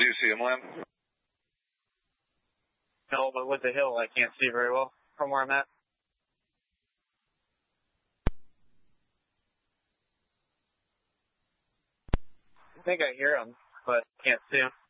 Do you see him, Lamb? No, but with the hill, I can't see very well from where I'm at. I think I hear him, but can't see him.